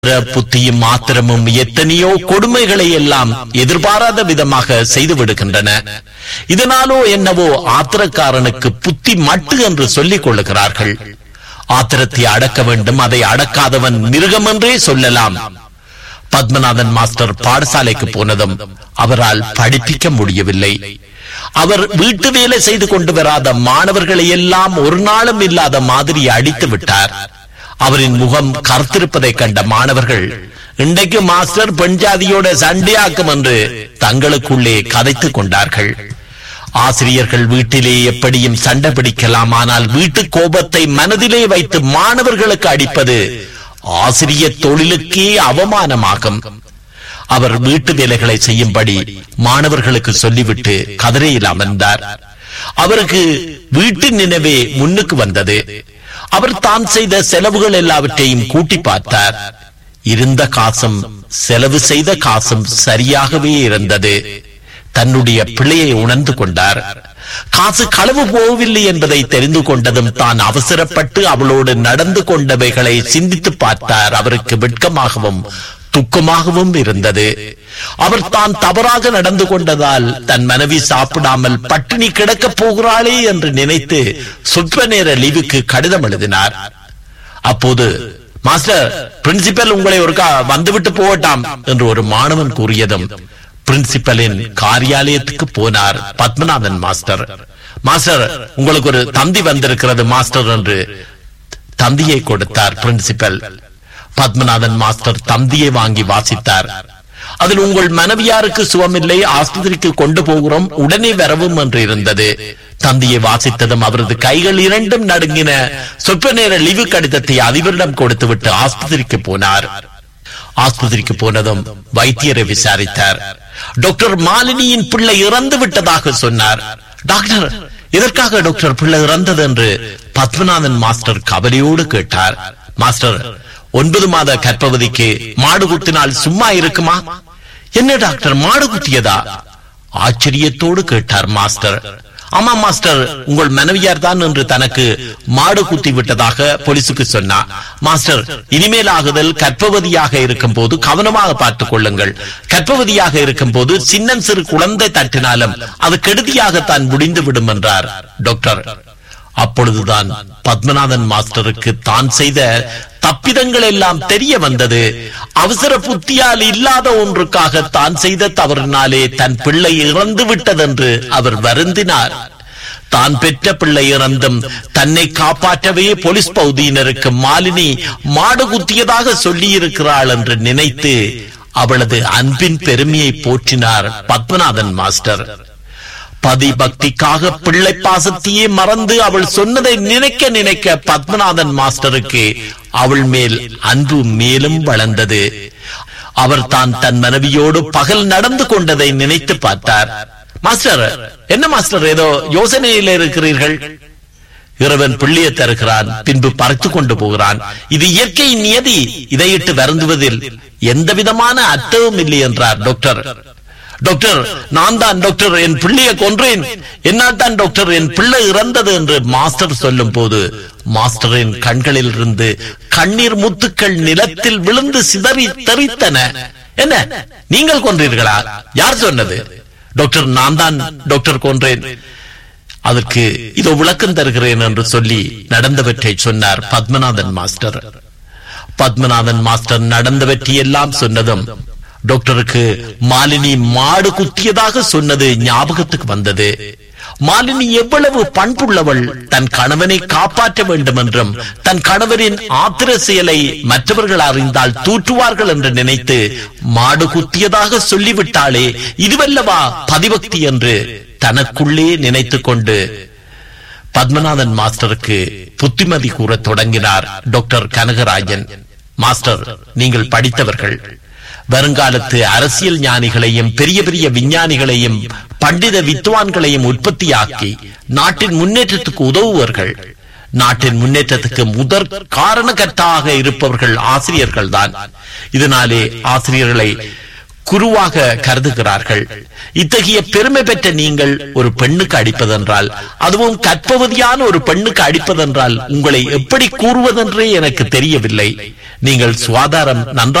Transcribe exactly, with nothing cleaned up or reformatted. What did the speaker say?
புத்தியும் மாத்திரமும் எத்தனையோ கொடுமைகளை எல்லாம் எதிர்பாராத விதமாக செய்து விடுகின்றன. இதனாலோ என்னவோ ஆத்திரக்காரனுக்கு புத்தி மட்டு என்று சொல்லிக் கொள்ளுகிறார்கள். ஆத்திரத்தை அடக்க வேண்டும், அதை அடக்காதவன் மிருகம் என்றே சொல்லலாம். பத்மநாதன் மாஸ்டர் பாடசாலைக்கு போனதும் அவரால் படிப்பிக்க முடியவில்லை. அவர் வீட்டு வேலை செய்து கொண்டு வராத மாணவர்களை எல்லாம் ஒரு நாளும் இல்லாத மாதிரி அடித்து விட்டார். அவரின் முகம் கருத்திருப்பதை கண்ட மாணவர்கள் இன்றைக்கு மாஸ்டர் பெண் ஜாதியோட சண்டையாக்கும் என்று தங்களுக்குள்ளே கதைத்துக் கொண்டார்கள். ஆசிரியர்கள் வீட்டிலே எப்படியும் சண்டை பிடிக்கலாம், ஆனால் வீட்டு கோபத்தை மனதிலே வைத்து மாணவர்களுக்கு அடிப்பது ஆசிரியர் தொழிலுக்கே அவமானமாகும். அவர் வீட்டு வேலைகளை செய்யும்படி மாணவர்களுக்கு சொல்லிவிட்டு கதிரையில் அமர்ந்தார். அவருக்கு வீட்டு நினைவே முன்னுக்கு வந்தது. அவர் தான் செய்த செலவுகள் எல்லாவற்றையும் கூட்டி பார்த்தார். இருந்த காசும் செலவு செய்த காசும் சரியாகவே இருந்தது. தன்னுடைய பிள்ளையை உணர்ந்து கொண்டார். காசு களவு போகவில்லை என்பதை தெரிந்து கொண்டதும் தான் அவசரப்பட்டு அவளோடு நடந்து கொண்டவைகளை சிந்தித்து பார்த்தார். அவருக்கு வெட்கமாகவும் துக்கமாகவும் இருந்தது. அவர் தான் தவறாக நடந்து கொண்டதால் தன் மனைவி சாப்பிடாமல் பட்டினி கிடக்கப் போகிறாளே என்று நினைத்து சொற்ப நேர லீவுக்கு கடிதம் எழுதினார். அப்போது மாஸ்டர், பிரின்சிபல் உங்களை ஒருக்கா வந்துவிட்டு போகட்டாம் என்று ஒரு மாணவன் கூறியதும் பிரின்சிபலின் காரியாலயத்துக்கு போனார் பத்மநாதன் மாஸ்டர். மாஸ்டர், உங்களுக்கு ஒரு தந்தி வந்திருக்கிறது மாஸ்டர் என்று தந்தியை கொடுத்தார் பிரின்சிபல். பத்மநாதன் மாஸ்டர் தந்தியை வாங்கி வாசித்தார். அதில் உங்கள் மனைவியாருக்கு சுகமில்லை, ஆஸ்பத்திரிக்கு கொண்டு போகிறோம், உடனே வரவும் என்று இருந்தது. தந்தியை வாசித்ததும் அவரது கைகள் இரண்டும் நடுங்கின. சொற்ப நேர லீவு கடிதத்தை அதிபரிடம் கொடுத்துவிட்டு ஆஸ்பத்திரிக்கு போனார். ஆஸ்பத்திரிக்கு போனதும் வைத்தியரை விசாரித்தார். டாக்டர் மாலினியின் பிள்ளை இறந்து விட்டதாக சொன்னார். டாக்டர், எதற்காக டாக்டர் பிள்ளை இறந்தது என்று பத்மநாதன் மாஸ்டர் கவலையோடு கேட்டார். மாஸ்டர், ஒன்பது மாத கர்ப்பவதிக்கு மாடு குத்தினால் சும்மா இருக்குமா? என்ன டாக்டர், மாடு குத்தியதா? ஆச்சரியத்தோடு கேட்டார் மாஸ்டர். ஆமா மாஸ்டர், உங்கள் மனைவியார் தான் என்று தனக்கு மாடு குத்தி விட்டதாக போலீசுக்கு சொன்னார். மாஸ்டர், இனிமேல் ஆகுதல் கர்ப்பவதியாக இருக்கும் போது கவனமாக பார்த்துக் கொள்ளுங்கள். கர்ப்பவதியாக இருக்கும் போது சின்னம் சிறு குழந்தை தட்டினாலும் அது கெடுதியாகத்தான் முடிந்து விடும் என்றார் டாக்டர். அப்பொழுதுதான் பத்மநாதன் மாஸ்டருக்கு தான் செய்த தப்பிதங்கள் எல்லாம் தெரிய வந்தது. அவசர புத்தியால் இல்லாத ஒன்றுக்காக தான் செய்த தவறினாலே தன் பிள்ளை இறந்து விட்டதென்று அவர் வருந்தினார். தான் பெற்ற பிள்ளை இறந்தும் தன்னை காப்பாற்றவே போலீஸ் பகுதியினருக்கு மாலினி மாடு குத்தியதாக சொல்லி இருக்கிறாள் என்று நினைத்து அவளது அன்பின் பெருமையை போற்றினார் பத்மநாதன் மாஸ்டர். பதி பக்திக்காக பிள்ளை பாசத்தையே மறந்து அவள் சொன்னதை நினைக்க நினைக்க பத்மநாதன் மாஸ்டருக்கு அவள் மேல் அன்பு மேலும் வளர்ந்தது. அவர் தான் தன் மனைவியோடு பகல் நடந்து கொண்டதை நினைத்து பார்த்தார். மாஸ்டர், என்ன மாஸ்டர், ஏதோ யோசனையில் இருக்கிறீர்கள்? இறைவன் பிள்ளையை தருகிறான், பின்பு பறித்து கொண்டு போகிறான். இது இயற்கையின் நியதி. இதையிட்டு வருந்துவதில் எந்த விதமான அர்த்தமும் இல்லை என்றார் டாக்டர். டாக்டர், நான் தான் டாக்டர் என் பிள்ளையை கொன்றேன், என்னால் தான் டாக்டர் என் பிள்ளை இறந்தது என்று மாஸ்டர் சொல்லும் போது மாஸ்டரின் கண்களில் இருந்து கண்ணீர் முத்துக்கள் நிலத்தில் விழுந்து சிதறி தெரித்தன. என்ன, நீங்கள் கொன்றீர்களா? யார் சொன்னது? டாக்டர், நான் தான் டாக்டர் கொன்றேன். அதற்கு இதோ விளக்கம் தருகிறேன் என்று சொல்லி நடந்தவற்றை சொன்னார் பத்மநாதன் மாஸ்டர். பத்மநாதன் மாஸ்டர் நடந்தவற்றை எல்லாம் சொன்னதும் டாக்டருக்கு மாலினி மாடு குத்தியதாக சொன்னது ஞாபகத்துக்கு வந்தது. மாலினி எவ்வளவு பண்புள்ளவள், தன் கணவனை காப்பாற்ற வேண்டும் என்றும் தன் கணவரின் ஆத்திர செயலை மற்றவர்கள் அறிந்தால் தூற்றுவார்கள் என்று நினைத்து மாடு குத்தியதாக சொல்லிவிட்டாளே, இதுவல்லவா பதிபக்தி என்று தனக்குள்ளே நினைத்துக் கொண்டு பத்மநாதன் மாஸ்டருக்கு புத்திமதி கூற தொடங்கினார் டாக்டர் கனகராஜன். மாஸ்டர், நீங்கள் படித்தவர்கள், வருங்காலத்து அரசியல் ஞானிகளையும் பெரிய பெரிய விஞ்ஞானிகளையும் பண்டித வித்வான்களையும் உற்பத்தியாக்கி நாட்டின் முன்னேற்றத்துக்கு உதவுவர்கள். நாட்டின் முன்னேற்றத்துக்கு முதற் காரணகர்த்தாக இருப்பவர்கள் ஆசிரியர்கள் தான். இதனாலே ஆசிரியர்களை குருவாக கருதுகிறார்கள். இத்தகைய பெருமை பெற்ற நீங்கள் ஒரு பெண்ணுக்கு அடிப்பதென்றால், அதுவும் கற்பவதியான ஒரு பெண்ணுக்கு அடிப்பதென்றால் உங்களை எப்படி கூறுவதென்றே எனக்கு தெரியவில்லை. நீங்கள் சுகாதாரம் நன்றாக